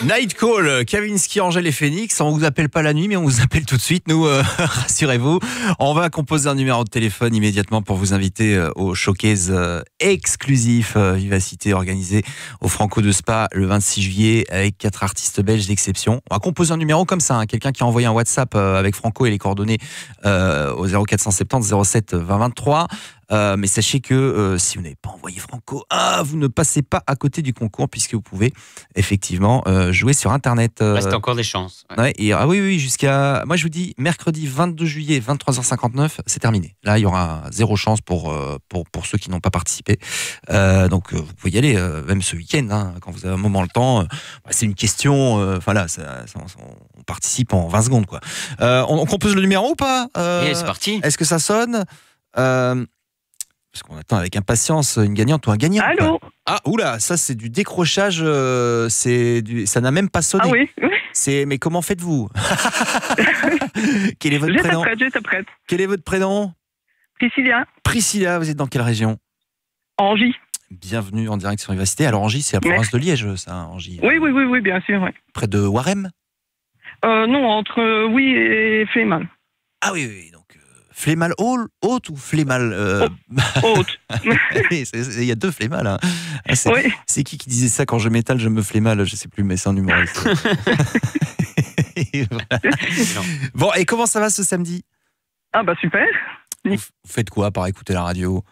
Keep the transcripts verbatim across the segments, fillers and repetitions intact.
Night Call, Kavinsky, Angèle et Phoenix. On vous appelle pas la nuit, mais on vous appelle tout de suite. Nous, euh, rassurez-vous, on va composer un numéro de téléphone immédiatement pour vous inviter euh, au showcase euh, exclusif euh, Vivacité organisé au Franco de Spa le vingt-six juillet avec quatre artistes belges d'exception. On va composer un numéro comme ça, hein, quelqu'un qui a envoyé un WhatsApp euh, avec Franco et les coordonnées euh, au zéro quatre cent soixante-dix zéro sept vingt vingt-trois. Euh, mais sachez que euh, si vous n'avez pas envoyé Franco, ah, vous ne passez pas à côté du concours puisque vous pouvez effectivement euh, jouer sur Internet. Euh, Reste encore des chances. Ouais. Ouais, et, ah oui, oui, jusqu'à... Moi, je vous dis, mercredi vingt-deux juillet, vingt-trois heures cinquante-neuf, c'est terminé. Là, il y aura zéro chance pour, euh, pour, pour ceux qui n'ont pas participé. Euh, donc, euh, vous pouvez y aller, euh, même ce week-end, hein, quand vous avez un moment le temps. Euh, bah, c'est une question... Enfin, là, ça, ça, on, on participe en vingt secondes, quoi. Euh, on, on compose le numéro ou pas euh, Et c'est parti. Est-ce que ça sonne euh, Parce qu'on attend avec impatience une gagnante ou un gagnant. Allô? Ah, oula, ça c'est du décrochage, euh, c'est du, ça n'a même pas sonné. Ah oui, oui. C'est, mais comment faites-vous? Quel est votre J'étais prénom? prête, j'étais prête. Quel est votre prénom? Priscilla, Priscilla, vous êtes dans quelle région? Angie. Bienvenue en direct sur Vivacité. Alors Angie, c'est la province de Liège, ça, Angie. Oui, oui, oui, oui, bien sûr, oui. Près de Warem? Euh, non, entre euh, oui et Flémal. Ah oui, oui, donc euh, Flémal Hall, haute ou Flémal euh... Haute. Il y a deux Flémal. Hein. Ah, c'est, Oui. c'est qui qui disait ça quand je m'étale, je me Flémal? Je sais plus, mais c'est un humoriste. Et voilà. Bon, et comment ça va ce samedi? Ah bah super. Vous, vous faites quoi par écouter la radio?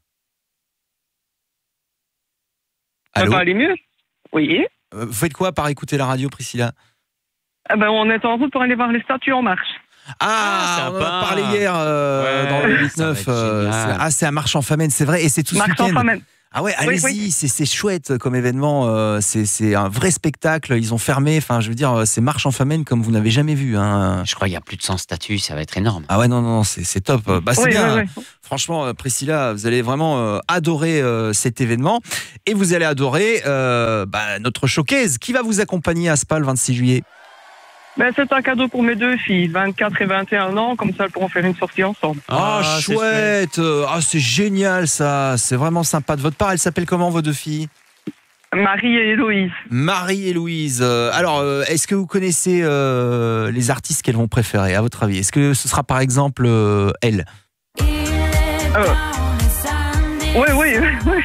Ça Allô? va aller mieux. Oui. Euh, Vous faites quoi par écouter la radio, Priscilla? Ah ben, on est en route pour aller voir les statues en marche. Ah, Ah, on en sympa. a parlé hier euh, Ouais, dans le ça va huit neuf. être euh, génial. c'est- ah, c'est à Marche en Famenne, c'est vrai, et c'est tout ce Marche en week-end. Famenne. Ah ouais, Oui, allez-y, oui. C'est, c'est chouette comme événement. euh, c'est, c'est un vrai spectacle. Ils ont fermé, enfin, je veux dire, c'est Marche en Famenne comme vous n'avez jamais vu. Hein. Je crois qu'il y a plus de cent statues, ça va être énorme. Ah ouais, non, non, c'est, c'est top. Bah, c'est Oui, bien. oui, oui. Franchement, euh, Priscilla, vous allez vraiment euh, adorer euh, cet événement. Et vous allez adorer euh, bah, notre showcase. Qui va vous accompagner à Spa le vingt-six juillet? Ben, c'est un cadeau pour mes deux filles, vingt-quatre et vingt et un ans, comme ça elles pourront faire une sortie ensemble. Ah, Ah, c'est chouette. Euh, Ah, c'est génial ça. C'est vraiment sympa de votre part. Elles s'appellent comment vos deux filles? Marie et Héloïse. Marie et Louise. Euh, alors, euh, est-ce que vous connaissez euh, les artistes qu'elles vont préférer, à votre avis? Est-ce que ce sera par exemple euh, elle? Euh. Oui, oui, oui.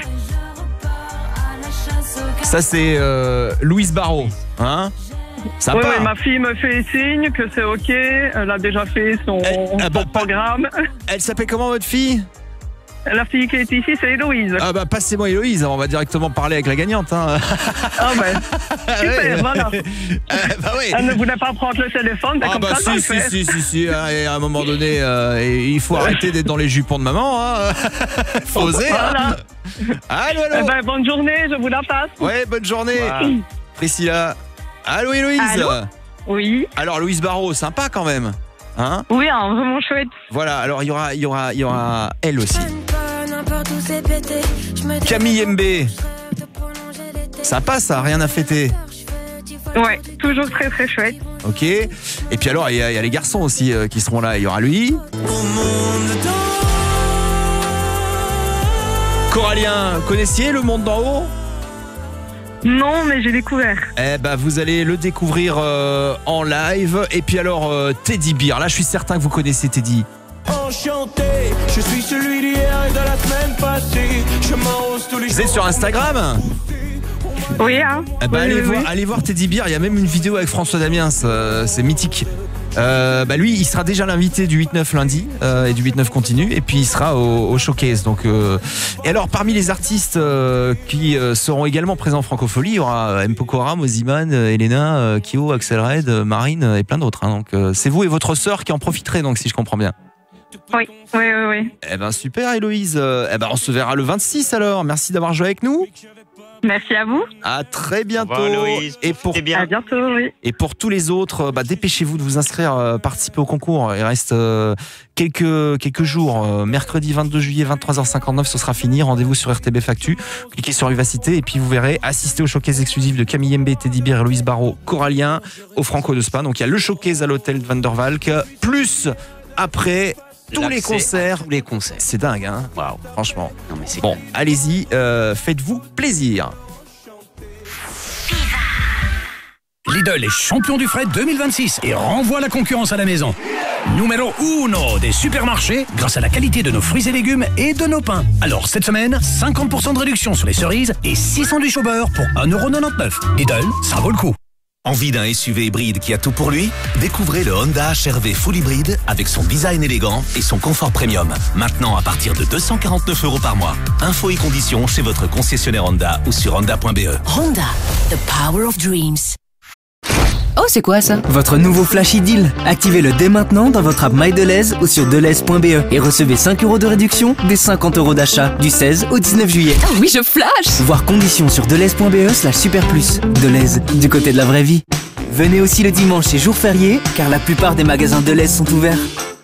Ça, c'est euh, Louise Barrault. Hein? Sympa. Oui, oui, ma fille me fait signe que c'est OK. Elle a déjà fait son, Eh, ah bah, son programme. Elle s'appelle comment votre fille? La fille qui est ici, c'est Héloïse. Ah bah passez-moi Héloïse, on va directement parler avec la gagnante. Hein. Ah ben, super, voilà. Ah, bah oui. Elle ne voulait pas prendre le téléphone, mais Ah comme bah ça, elle va si, le si, faire. si, si, si, hein, et à un moment donné, euh, et il faut arrêter d'être dans les jupons de maman. Hein. Faut oser. Voilà. Hein. Allô, Eh allô. ben, bonne journée, je vous la passe. Ouais, bonne journée. Voilà. Priscilla. Allô Héloïse. Allô Oui. Alors Louise Barrault, sympa quand même. Hein? Oui, hein, vraiment chouette. Voilà, alors il y aura, il y aura, il y aura elle aussi. Camille M B. Sympa ça, rien à fêter. Ouais, toujours très très chouette. Ok. Et puis alors, il y, a- il y a les garçons aussi euh, qui seront là. Il y aura lui. Corallien, connaissiez Le Monde d'en haut? Non, mais j'ai découvert. Eh ben, vous allez le découvrir euh, en live. Et puis alors, euh, Teddy Bear. Là, je suis certain que vous connaissez Teddy. Enchanté, je suis celui d'hier et de la semaine passée. Je m'arrose tous les Vous êtes sur Instagram? Oui, hein Eh ben, oui, allez, oui, voir, oui. allez voir Teddy Bear. Il y a même une vidéo avec François Damiens. euh, c'est mythique. Euh, bah lui, il sera déjà l'invité du huit neuf lundi euh, et du huit neuf continu, et puis il sera au, au showcase. Donc, euh... et alors, parmi les artistes euh, qui euh, seront également présents en Francophonie, il y aura M. Pokora, Moziman, euh, Elena, euh, Kyo, Axel Red, euh, Marine euh, et plein d'autres. Hein. Donc, euh, c'est vous et votre sœur qui en profiterez, donc si je comprends bien. Oui, oui, oui, oui. Eh ben super, Héloïse. Euh, eh ben on se verra le vingt-six alors. Merci d'avoir joué avec nous. Merci à vous. À très bientôt. Au revoir, Héloïse. Et pour Profitez bien. À bientôt, oui. Et pour tous les autres, bah, dépêchez-vous de vous inscrire, euh, participer au concours. Il reste euh, quelques, quelques jours. Euh, mercredi vingt-deux juillet, vingt-trois heures cinquante-neuf, ce sera fini. Rendez-vous sur R T B Factu. Cliquez sur Vivacité et puis vous verrez assister au showcase exclusif de Camille M B, Teddy Bear et Louise Barrault, Corallien au Franco de Spa. Donc il y a le showcase à l'hôtel de Van der Valk, plus après tous les L'accès à concerts. Tous les concerts. C'est dingue, hein, Waouh. franchement. Non, mais c'est Bon, allez-y, euh, faites-vous plaisir. Lidl est champion du fret deux mille vingt-six et renvoie la concurrence à la maison. Numéro uno des supermarchés grâce à la qualité de nos fruits et légumes et de nos pains. Alors cette semaine, cinquante pour cent de réduction sur les cerises et six sandwichs au beurre pour un euro quatre-vingt-dix-neuf. Lidl, ça vaut le coup. Envie d'un S U V hybride qui a tout pour lui? Découvrez le Honda H R V Full Hybride avec son design élégant et son confort premium. Maintenant à partir de deux cent quarante-neuf euros par mois. Infos et conditions chez votre concessionnaire Honda ou sur honda point b e. Honda, the power of dreams. Oh, c'est quoi ça? Votre nouveau Flashy Deal. Activez-le dès maintenant dans votre app MyDeleuze ou sur deleuze point b e et recevez cinq euros de réduction des cinquante euros d'achat du seize au dix-neuf juillet. Oh oui, je flash! Voir conditions sur deleuze point b e slash super plus. Deleuze, du côté de la vraie vie. Venez aussi le dimanche et jour férié, car la plupart des magasins Deleuze sont ouverts.